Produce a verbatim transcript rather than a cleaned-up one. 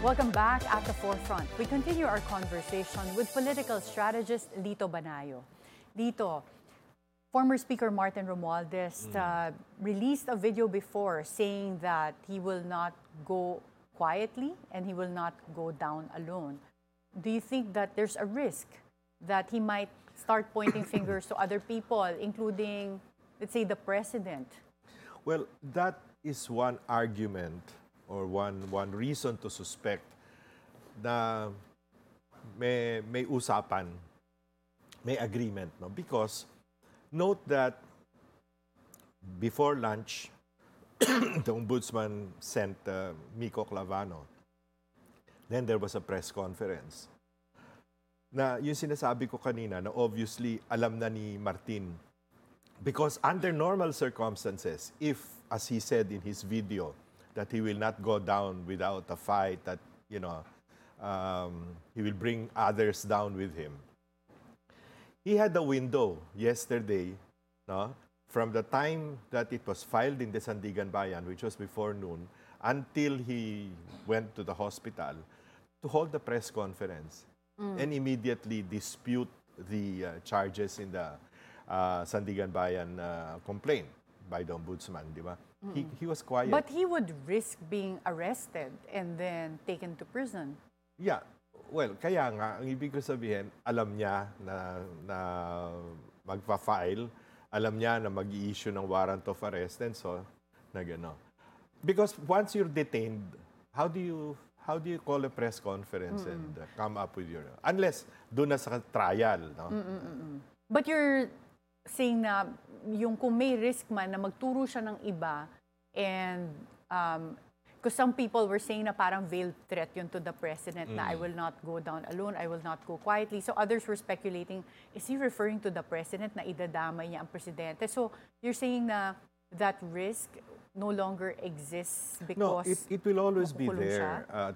Welcome back at the forefront. We continue our conversation with political strategist Lito Banayo. Lito, former Speaker Martin Romualdez uh, released a video before saying that he will not go quietly and he will not go down alone. Do you think that there's a risk that he might start pointing fingers to other people, including, let's say, the president? Well, that is one argument or one one reason to suspect na may may usapan, may agreement, no? Because note that before lunch, the ombudsman sent uh, Miko Clavano. Then there was a press conference. Na yung sinasabi ko kanina na obviously alam na ni Martin. Because under normal circumstances, if, as he said in his video, that he will not go down without a fight, that, you know, um, he will bring others down with him. He had a window yesterday, no, from the time that it was filed in the Sandigan Bayan, which was before noon, until he went to the hospital, to hold the press conference mm. and immediately dispute the uh, charges in the uh, Sandigan Bayan uh, complaint by the ombudsman, di ba? Mm. He, he was quiet. But he would risk being arrested and then taken to prison. Yeah. Well, kaya nga, ang ibig ko sabihin, alam niya na, na magpa-file, alam niya na mag-i-issue ng warrant of arrest, and so, na gano. Because once you're detained, how do you how do you call a press conference mm-mm. and uh, come up with your... Unless doon na sa trial, no? Mm-mm-mm. But you're saying na yung kung may risk man na magturo siya ng iba and um, because some people were saying na parang veiled threat yun to the president mm. na I will not go down alone, I will not go quietly. So others were speculating, is he referring to the president na idadamay niya ang presidente? So you're saying na that risk no longer exists because... No, it, it will always be there uh,